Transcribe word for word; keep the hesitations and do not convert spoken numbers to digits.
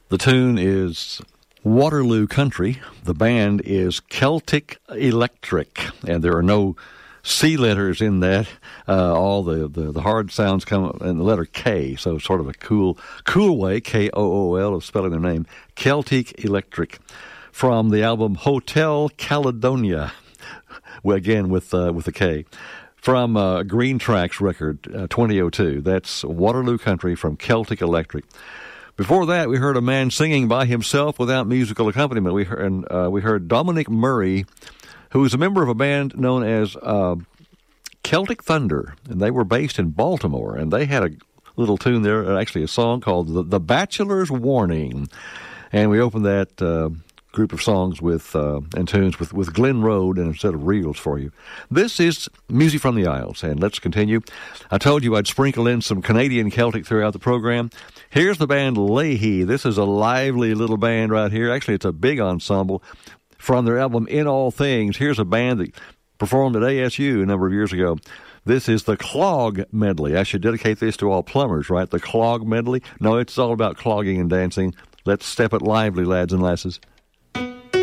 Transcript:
The tune is Waterloo Country. The band is Celtic Electric, and there are no C letters in that. Uh, all the, the, the hard sounds come in the letter K, so sort of a cool cool way, K O O L, of spelling their name. Celtic Electric, from the album Hotel Caledonia, well, again with uh, with a K, from uh, Green Tracks record, uh, twenty oh two. That's Waterloo Country from Celtic Electric. Before that, we heard a man singing by himself without musical accompaniment. We heard, and, uh, we heard Dominic Murray, who is a member of a band known as uh, Celtic Thunder, and they were based in Baltimore, and they had a little tune there, actually a song called The, the Bachelor's Warning. And we opened that uh, group of songs with uh, and tunes with, with Glen Road and a set of reels for you. This is Music from the Isles, and let's continue. I told you I'd sprinkle in some Canadian Celtic throughout the program. Here's the band Leahy. This is a lively little band right here. Actually, it's a big ensemble from their album In All Things. Here's a band that performed at A S U a number of years ago. This is the Clog Medley. I should dedicate this to all plumbers, right? The Clog Medley. No, it's all about clogging and dancing. Let's step it lively, lads and lasses.